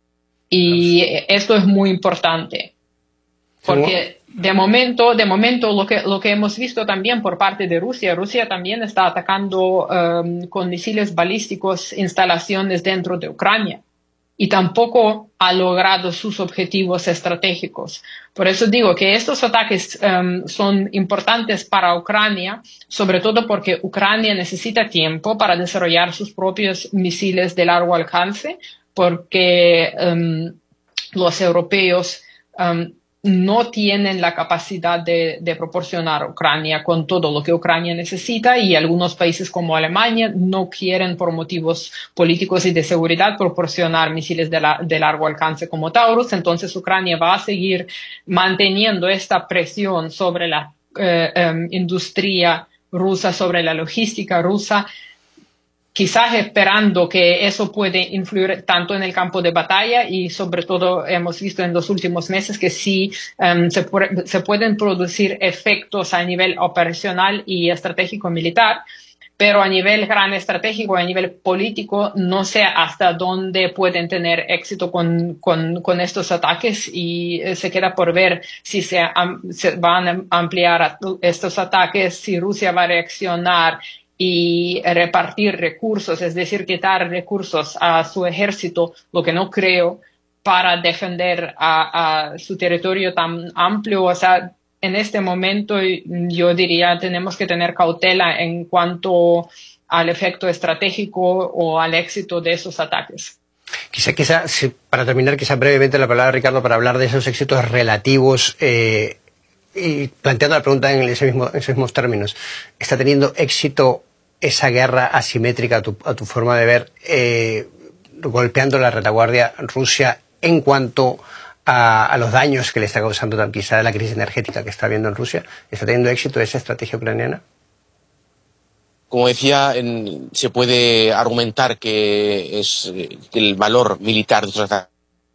Y esto es muy importante, porque de momento, de momento lo que, lo que hemos visto también por parte de Rusia, Rusia también está atacando um, con misiles balísticos instalaciones dentro de Ucrania y tampoco ha logrado sus objetivos estratégicos. Por eso digo que estos ataques um, son importantes para Ucrania, sobre todo porque Ucrania necesita tiempo para desarrollar sus propios misiles de largo alcance, porque um, los europeos um, no tienen la capacidad de, de proporcionar a Ucrania con todo lo que Ucrania necesita, y algunos países como Alemania no quieren, por motivos políticos y de seguridad, proporcionar misiles de, la, de largo alcance como Taurus. Entonces Ucrania va a seguir manteniendo esta presión sobre la eh, eh, industria rusa, sobre la logística rusa, quizás esperando que eso puede influir tanto en el campo de batalla, y sobre todo hemos visto en los últimos meses que sí um, se, pu- se pueden producir efectos a nivel operacional y estratégico militar, pero a nivel gran estratégico, a nivel político, no sé hasta dónde pueden tener éxito con, con, con estos ataques, y se queda por ver si se, um, se van a ampliar estos ataques, si Rusia va a reaccionar y repartir recursos, es decir, quitar recursos a su ejército, lo que no creo, para defender a, a su territorio tan amplio. O sea, en este momento yo diría tenemos que tener cautela en cuanto al efecto estratégico o al éxito de esos ataques. Quizá, quizá, si, para terminar, quizá brevemente la palabra, Ricardo, para hablar de esos éxitos relativos, eh, y planteando la pregunta en, ese mismo, en esos mismos términos. ¿Está teniendo éxito esa guerra asimétrica, a tu, a tu forma de ver, eh, golpeando la retaguardia Rusia en cuanto a, a los daños que le está causando quizá la crisis energética que está habiendo en Rusia? ¿Está teniendo éxito esa estrategia ucraniana? Como decía, en, se puede argumentar que es que el valor militar de estos ataques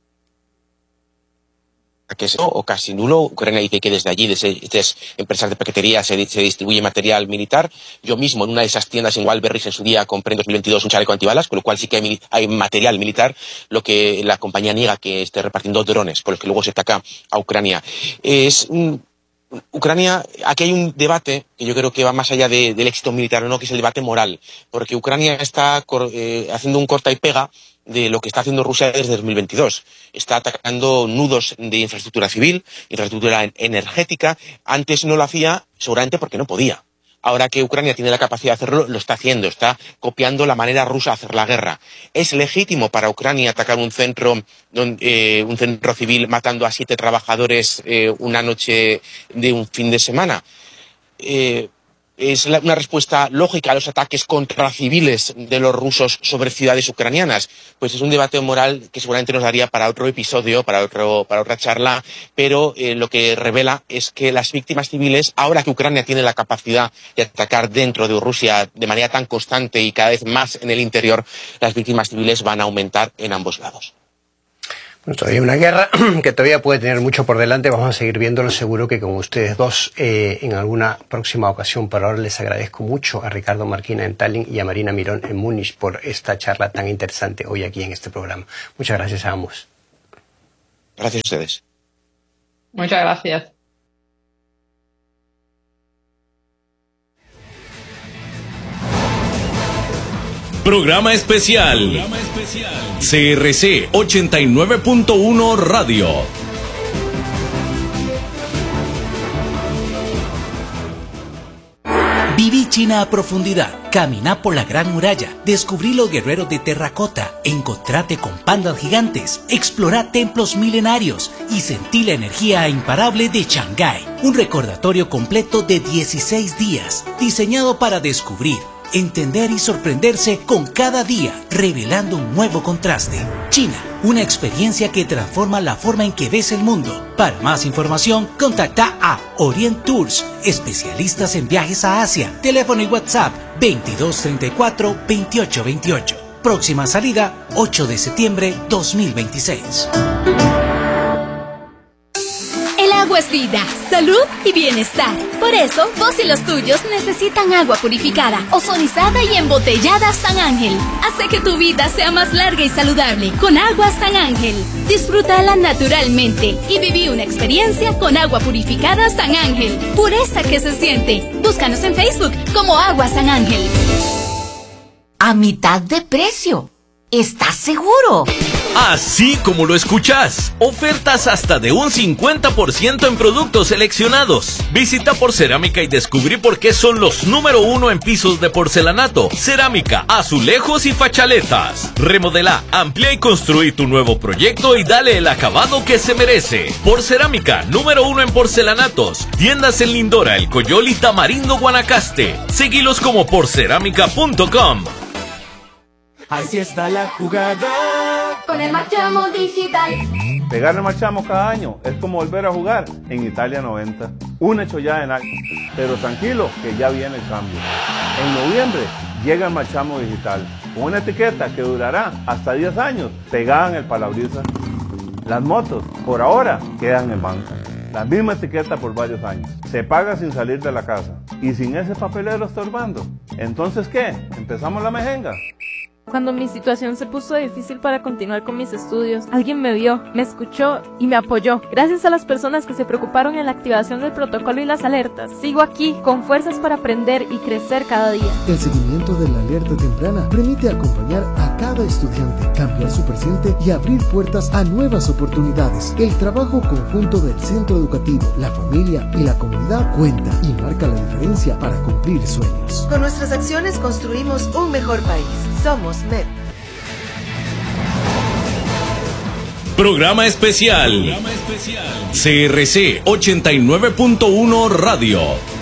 que es o casi nulo. Ucrania dice que desde allí, desde estas empresas de paquetería, se, se distribuye material militar. Yo mismo, en una de esas tiendas en Wildberries en su día, compré en dos mil veintidós un chaleco antibalas, con lo cual sí que hay, hay material militar, lo que la compañía niega que esté repartiendo drones, con los que luego se ataca a Ucrania. Es un... Ucrania, aquí hay un debate que yo creo que va más allá de, del éxito militar o no, que es el debate moral, porque Ucrania está eh, haciendo un corta y pega de lo que está haciendo Rusia desde dos mil veintidós. Está atacando nudos de infraestructura civil, infraestructura energética. Antes no lo hacía, seguramente porque no podía. Ahora que Ucrania tiene la capacidad de hacerlo, lo está haciendo. Está copiando la manera rusa de hacer la guerra. ¿Es legítimo para Ucrania atacar un centro, eh, un centro civil matando a siete trabajadores eh, una noche de un fin de semana? Eh, es la, una respuesta lógica a los ataques contra civiles de los rusos sobre ciudades ucranianas. Pues es un debate moral que seguramente nos daría para otro episodio, para, otro, para otra charla, pero eh, lo que revela es que las víctimas civiles, ahora que Ucrania tiene la capacidad de atacar dentro de Rusia de manera tan constante y cada vez más en el interior, las víctimas civiles van a aumentar en ambos lados. Bueno, todavía una guerra que todavía puede tener mucho por delante. Vamos a seguir viéndolo, seguro que con ustedes dos eh, en alguna próxima ocasión. Por ahora les agradezco mucho a Ricardo Marquina en Tallinn y a Marina Mirón en Múnich por esta charla tan interesante hoy aquí en este programa. Muchas gracias a ambos. Gracias a ustedes. Muchas gracias. Programa especial. Programa especial. C R C ochenta y nueve punto uno Radio. Viví China a profundidad, caminá por la Gran Muralla, descubrí los guerreros de terracota, encontrate con pandas gigantes, explorá templos milenarios y sentí la energía imparable de Shanghái. Un recordatorio completo de dieciséis días, diseñado para descubrir, entender y sorprenderse con cada día, revelando un nuevo contraste. China, una experiencia que transforma la forma en que ves el mundo. Para más información, contacta a Orient Tours, especialistas en viajes a Asia. Teléfono y WhatsApp veintidós treinta y cuatro veintiocho veintiocho. Próxima salida, ocho de septiembre dos mil veintiséis. El agua es vida, salud y bienestar. Por eso, vos y los tuyos necesitan agua purificada, ozonizada y embotellada San Ángel. Hace que tu vida sea más larga y saludable con agua San Ángel. Disfrútala naturalmente y viví una experiencia con agua purificada San Ángel. Pureza que se siente. Búscanos en Facebook como Agua San Ángel. A mitad de precio. ¿Estás seguro? Así como lo escuchás. Ofertas hasta de un cincuenta por ciento en productos seleccionados. Visita Porcerámica y descubrí por qué son los número uno en pisos de porcelanato, cerámica, azulejos y fachaletas. Remodelá, amplía y construí tu nuevo proyecto y dale el acabado que se merece. Porcerámica, número uno en porcelanatos. Tiendas en Lindora, El Coyol y Tamarindo, Guanacaste. Seguilos como porcerámica punto com. Así está la jugada con el Marchamo Digital. Pegar el Marchamo cada año es como volver a jugar en Italia noventa. Un hecho ya en acto. Pero tranquilo, que ya viene el cambio. En noviembre llega el Marchamo Digital, con una etiqueta que durará hasta diez años pegada en el parabrisas. Las motos, por ahora, quedan en banca. La misma etiqueta por varios años. Se paga sin salir de la casa. Y sin ese papelero estorbando. ¿Entonces qué? ¿Empezamos la mejenga? Cuando mi situación se puso difícil para continuar con mis estudios, alguien me vio, me escuchó y me apoyó. Gracias a las personas que se preocuparon en la activación del protocolo y las alertas, sigo aquí con fuerzas para aprender y crecer cada día. El seguimiento de la alerta temprana permite acompañar a cada estudiante, cambiar su presente y abrir puertas a nuevas oportunidades. El trabajo conjunto del centro educativo, la familia y la comunidad cuenta y marca la diferencia para cumplir sueños. Con nuestras acciones construimos un mejor país. Somos M E P. Programa especial. Programa especial. C R C ochenta y nueve punto uno Radio.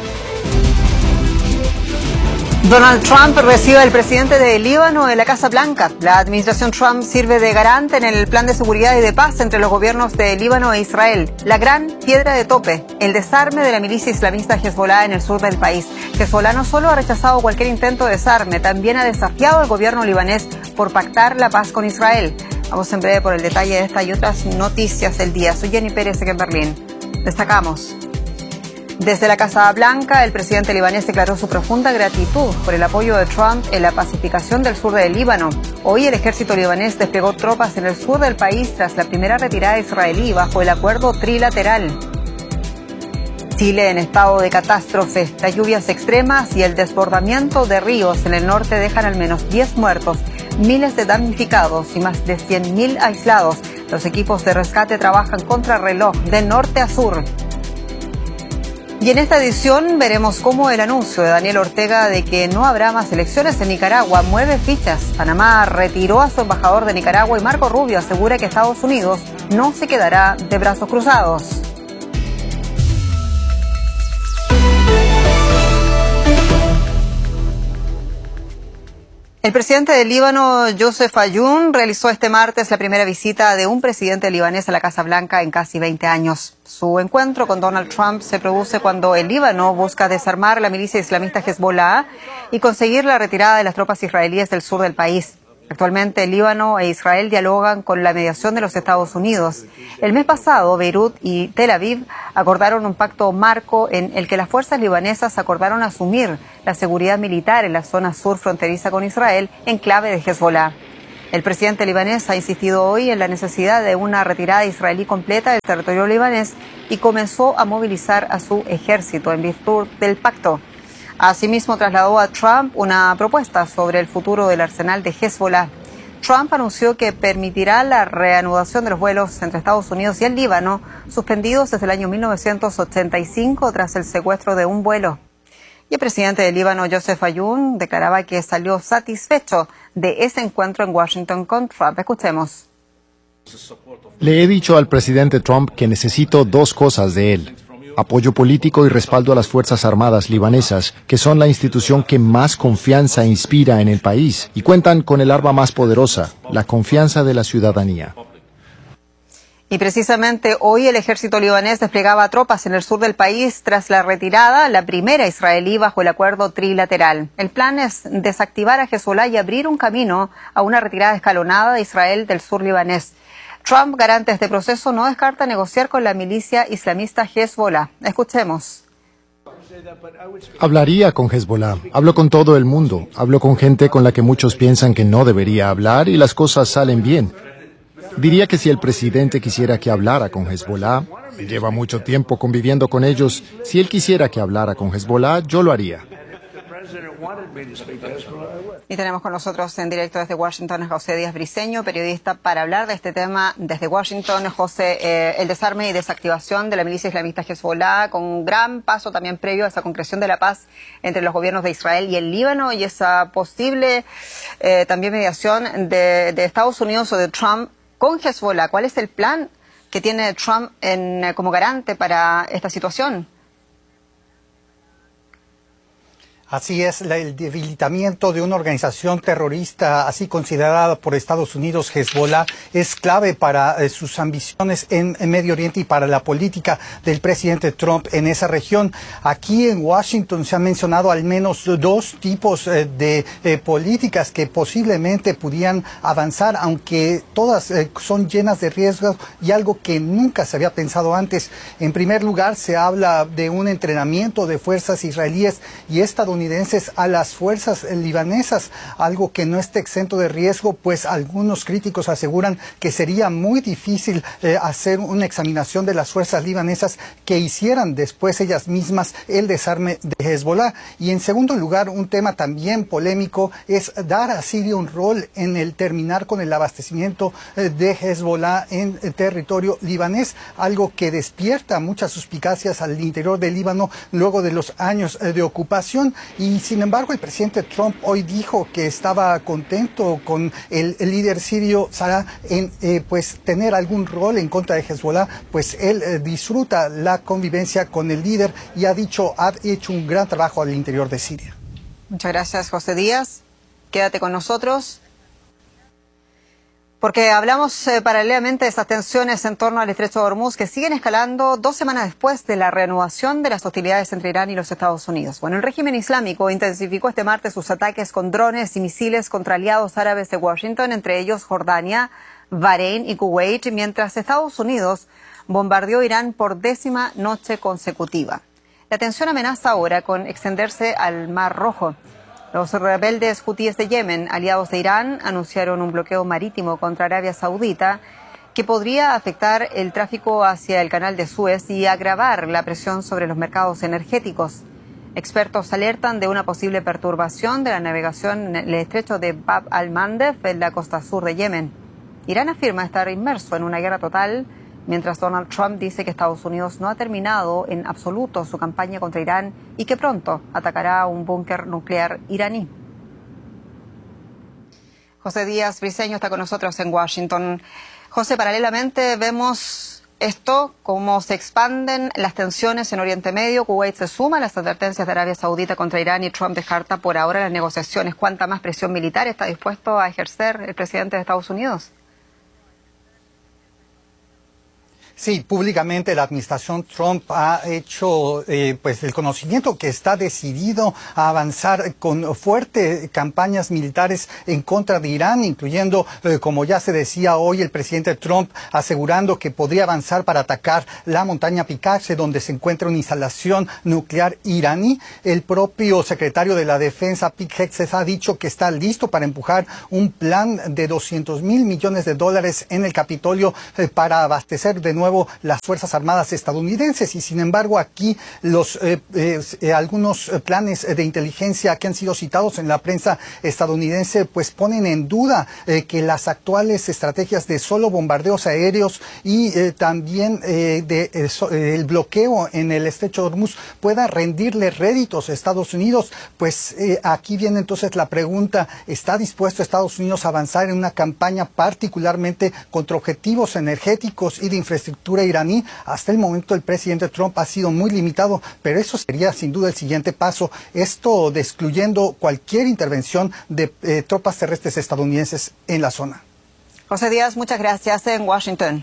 Donald Trump recibe al presidente de Líbano en la Casa Blanca. La administración Trump sirve de garante en el plan de seguridad y de paz entre los gobiernos de Líbano e Israel. La gran piedra de tope, el desarme de la milicia islamista Hezbollah en el sur del país. Hezbollah no solo ha rechazado cualquier intento de desarme, también ha desafiado al gobierno libanés por pactar la paz con Israel. Vamos en breve por el detalle de esta y otras noticias del día. Soy Jenny Pérez aquí en Berlín. Destacamos. Desde la Casa Blanca, el presidente libanés declaró su profunda gratitud por el apoyo de Trump en la pacificación del sur del Líbano. Hoy el ejército libanés desplegó tropas en el sur del país tras la primera retirada israelí bajo el acuerdo trilateral. Chile en estado de catástrofe. Las lluvias extremas y el desbordamiento de ríos en el norte dejan al menos diez muertos, miles de damnificados y más de cien mil aislados. Los equipos de rescate trabajan contra reloj de norte a sur. Y en esta edición veremos cómo el anuncio de Daniel Ortega de que no habrá más elecciones en Nicaragua mueve fichas. Panamá retiró a su embajador de Nicaragua y Marco Rubio asegura que Estados Unidos no se quedará de brazos cruzados. El presidente del Líbano, Joseph Ayoun, realizó este martes la primera visita de un presidente libanés a la Casa Blanca en casi veinte años. Su encuentro con Donald Trump se produce cuando el Líbano busca desarmar la milicia islamista Hezbollah y conseguir la retirada de las tropas israelíes del sur del país. Actualmente, el Líbano e Israel dialogan con la mediación de los Estados Unidos. El mes pasado, Beirut y Tel Aviv acordaron un pacto marco en el que las fuerzas libanesas acordaron asumir la seguridad militar en la zona sur fronteriza con Israel, en clave de Hezbollah. El presidente libanés ha insistido hoy en la necesidad de una retirada israelí completa del territorio libanés y comenzó a movilizar a su ejército en virtud del pacto. Asimismo, trasladó a Trump una propuesta sobre el futuro del arsenal de Hezbollah. Trump anunció que permitirá la reanudación de los vuelos entre Estados Unidos y el Líbano, suspendidos desde el año mil novecientos ochenta y cinco tras el secuestro de un vuelo. Y el presidente del Líbano, Joseph Ayoun, declaraba que salió satisfecho de ese encuentro en Washington con Trump. Escuchemos. Le he dicho al presidente Trump que necesito dos cosas de él: apoyo político y respaldo a las Fuerzas Armadas libanesas, que son la institución que más confianza inspira en el país y cuentan con el arma más poderosa, la confianza de la ciudadanía. Y precisamente hoy el ejército libanés desplegaba tropas en el sur del país tras la retirada, la primera israelí bajo el acuerdo trilateral. El plan es desactivar a Hezbollah y abrir un camino a una retirada escalonada de Israel del sur libanés. Trump, garante de este proceso, no descarta negociar con la milicia islamista Hezbollah. Escuchemos. Hablaría con Hezbollah, hablo con todo el mundo, hablo con gente con la que muchos piensan que no debería hablar y las cosas salen bien. Diría que si el presidente quisiera que hablara con Hezbollah, lleva mucho tiempo conviviendo con ellos, si él quisiera que hablara con Hezbollah, yo lo haría. Y tenemos con nosotros en directo desde Washington a José Díaz Briceño, periodista, para hablar de este tema desde Washington. José, eh, el desarme y desactivación de la milicia islamista Hezbollah, con un gran paso también previo a esa concreción de la paz entre los gobiernos de Israel y el Líbano, y esa posible eh, también mediación de, de Estados Unidos o de Trump con Hezbollah. ¿Cuál es el plan que tiene Trump en, como garante para esta situación? Así es, el debilitamiento de una organización terrorista así considerada por Estados Unidos, Hezbollah, es clave para eh, sus ambiciones en, en Medio Oriente y para la política del presidente Trump en esa región. Aquí en Washington se han mencionado al menos dos tipos eh, de eh, políticas que posiblemente pudieran avanzar, aunque todas eh, son llenas de riesgos y algo que nunca se había pensado antes. En primer lugar, se habla de un entrenamiento de fuerzas israelíes y estadounidenses a las fuerzas libanesas, algo que no está exento de riesgo, pues algunos críticos aseguran que sería muy difícil eh, hacer una examinación de las fuerzas libanesas que hicieran después ellas mismas el desarme de Hezbollah. Y en segundo lugar, un tema también polémico es dar a Siria un rol en el terminar con el abastecimiento eh, de Hezbollah en el territorio libanés, algo que despierta muchas suspicacias al interior del Líbano luego de los años eh, de ocupación. Y sin embargo, el presidente Trump hoy dijo que estaba contento con el, el líder sirio Salah en eh, pues tener algún rol en contra de Hezbollah, pues él eh, disfruta la convivencia con el líder y ha dicho, ha hecho un gran trabajo al interior de Siria. Muchas gracias, José Díaz. Quédate con nosotros, porque hablamos eh, paralelamente de estas tensiones en torno al estrecho de Hormuz que siguen escalando dos semanas después de la reanudación de las hostilidades entre Irán y los Estados Unidos. Bueno, el régimen islámico intensificó este martes sus ataques con drones y misiles contra aliados árabes de Washington, entre ellos Jordania, Bahrein y Kuwait, mientras Estados Unidos bombardeó Irán por décima noche consecutiva. La tensión amenaza ahora con extenderse al Mar Rojo. Los rebeldes hutíes de Yemen, aliados de Irán, anunciaron un bloqueo marítimo contra Arabia Saudita que podría afectar el tráfico hacia el canal de Suez y agravar la presión sobre los mercados energéticos. Expertos alertan de una posible perturbación de la navegación en el estrecho de Bab al-Mandeb en la costa sur de Yemen. Irán afirma estar inmerso en una guerra total, mientras Donald Trump dice que Estados Unidos no ha terminado en absoluto su campaña contra Irán y que pronto atacará un búnker nuclear iraní. José Díaz Briceño está con nosotros en Washington. José, paralelamente vemos Esto, como se expanden las tensiones en Oriente Medio, Kuwait se suma a las advertencias de Arabia Saudita contra Irán y Trump descarta por ahora las negociaciones. ¿Cuánta más presión militar está dispuesto a ejercer el presidente de Estados Unidos? Sí, públicamente la administración Trump ha hecho eh, pues el conocimiento que está decidido a avanzar con fuertes campañas militares en contra de Irán, incluyendo, eh, como ya se decía hoy, el presidente Trump asegurando que podría avanzar para atacar la montaña Picaxe, donde se encuentra una instalación nuclear iraní. El propio secretario de la Defensa, Pete Hegseth, ha dicho que está listo para empujar un plan de doscientos mil millones de dólares en el Capitolio eh, para abastecer de nuevo las Fuerzas Armadas estadounidenses. Y sin embargo aquí los eh, eh, algunos planes de inteligencia que han sido citados en la prensa estadounidense pues ponen en duda eh, que las actuales estrategias de solo bombardeos aéreos y eh, también eh, de, eh, so, eh, el bloqueo en el estrecho de Hormuz pueda rendirle réditos a Estados Unidos. Pues eh, aquí viene entonces la pregunta: ¿está dispuesto Estados Unidos a avanzar en una campaña particularmente contra objetivos energéticos y de infraestructura iraní? Hasta el momento el presidente Trump ha sido muy limitado, pero eso sería sin duda el siguiente paso, esto de excluyendo cualquier intervención de eh, tropas terrestres estadounidenses en la zona. José Díaz, muchas gracias en Washington.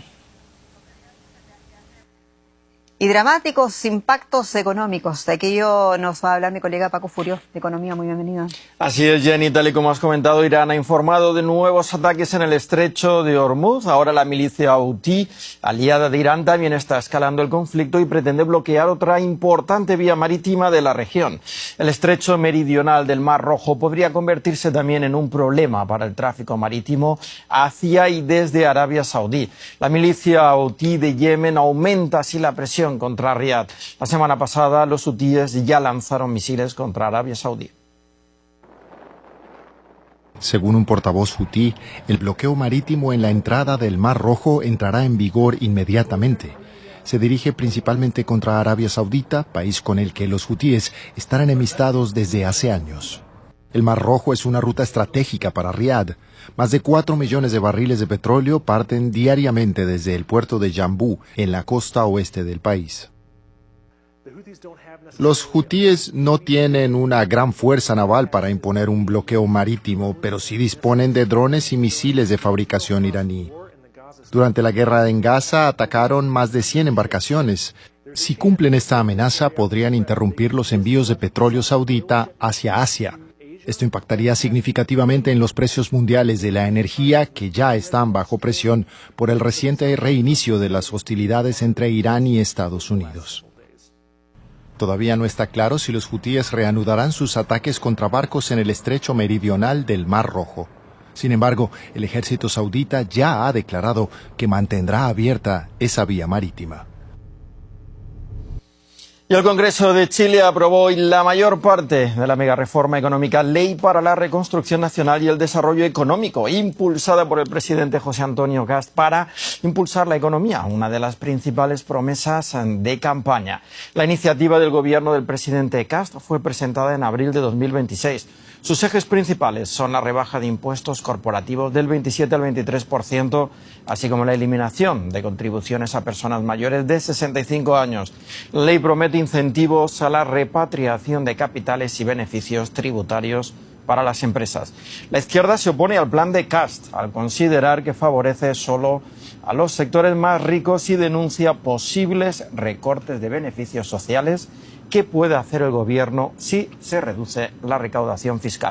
Y dramáticos impactos económicos. De aquello nos va a hablar mi colega Paco Furio, de Economía. Muy bienvenido. Así es, Jenny. Tal y como has comentado, Irán ha informado de nuevos ataques en el estrecho de Hormuz. Ahora la milicia Houthi, aliada de Irán, también está escalando el conflicto y pretende bloquear otra importante vía marítima de la región. El estrecho meridional del Mar Rojo podría convertirse también en un problema para el tráfico marítimo hacia y desde Arabia Saudí. La milicia Houthi de Yemen aumenta así la presión contra Riad. La semana pasada los hutíes ya lanzaron misiles contra Arabia Saudí. Según un portavoz hutí, el bloqueo marítimo en la entrada del Mar Rojo entrará en vigor inmediatamente. Se dirige principalmente contra Arabia Saudita, país con el que los hutíes están enemistados desde hace años. El Mar Rojo es una ruta estratégica para Riad. Más de cuatro millones de barriles de petróleo parten diariamente desde el puerto de Yambú, en la costa oeste del país. Los hutíes no tienen una gran fuerza naval para imponer un bloqueo marítimo, pero sí disponen de drones y misiles de fabricación iraní. Durante la guerra en Gaza atacaron más de cien embarcaciones. Si cumplen esta amenaza, podrían interrumpir los envíos de petróleo saudita hacia Asia. Esto impactaría significativamente en los precios mundiales de la energía, que ya están bajo presión por el reciente reinicio de las hostilidades entre Irán y Estados Unidos. Todavía no está claro si los hutíes reanudarán sus ataques contra barcos en el estrecho meridional del Mar Rojo. Sin embargo, el ejército saudita ya ha declarado que mantendrá abierta esa vía marítima. Y el Congreso de Chile aprobó hoy la mayor parte de la megareforma económica Ley para la Reconstrucción Nacional y el Desarrollo Económico, impulsada por el presidente José Antonio Kast para impulsar la economía, una de las principales promesas de campaña. La iniciativa del gobierno del presidente Kast fue presentada en abril de dos mil veintiséis. Sus ejes principales son la rebaja de impuestos corporativos del veintisiete al veintitrés por ciento, así como la eliminación de contribuciones a personas mayores de sesenta y cinco años. La ley promete incentivos a la repatriación de capitales y beneficios tributarios para las empresas. La izquierda se opone al plan de Kast, al considerar que favorece solo a los sectores más ricos y denuncia posibles recortes de beneficios sociales que puede hacer el gobierno si se reduce la recaudación fiscal.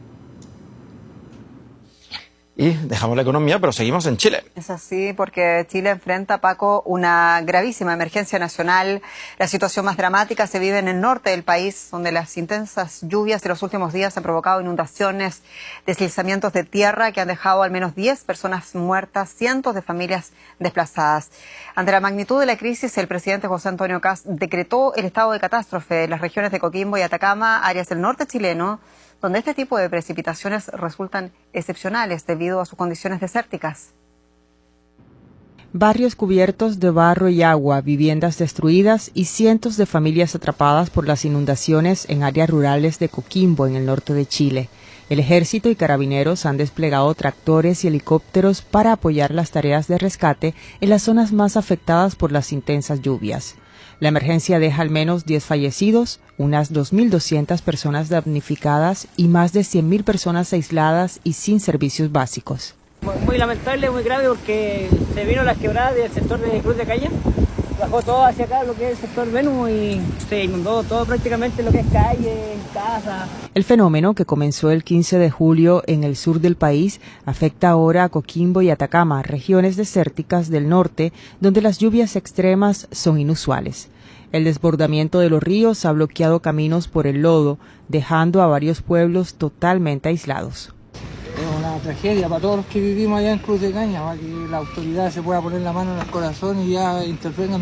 Y dejamos la economía, pero seguimos en Chile. Es así, porque Chile enfrenta, Paco, una gravísima emergencia nacional. La situación más dramática se vive en el norte del país, donde las intensas lluvias de los últimos días han provocado inundaciones, deslizamientos de tierra que han dejado al menos diez personas muertas, cientos de familias desplazadas. Ante la magnitud de la crisis, el presidente José Antonio Kast decretó el estado de catástrofe en las regiones de Coquimbo y Atacama, áreas del norte chileno, donde este tipo de precipitaciones resultan excepcionales debido a sus condiciones desérticas. Barrios cubiertos de barro y agua, viviendas destruidas y cientos de familias atrapadas por las inundaciones en áreas rurales de Coquimbo, en el norte de Chile. El ejército y carabineros han desplegado tractores y helicópteros para apoyar las tareas de rescate en las zonas más afectadas por las intensas lluvias. La emergencia deja al menos diez fallecidos, unas dos mil doscientas personas damnificadas y más de cien mil personas aisladas y sin servicios básicos. Muy lamentable, muy grave, porque se vino la quebrada del sector de Cruz de Calle, bajó todo hacia acá, lo que es el sector Venus, y se inundó todo prácticamente lo que es calle, casa. El fenómeno, que comenzó el quince de julio en el sur del país, afecta ahora a Coquimbo y Atacama, regiones desérticas del norte, donde las lluvias extremas son inusuales. El desbordamiento de los ríos ha bloqueado caminos por el lodo, dejando a varios pueblos totalmente aislados. Es una tragedia para todos los que vivimos allá en Cruz de Caña, para que la autoridad se pueda poner la mano en el corazón y ya intervengan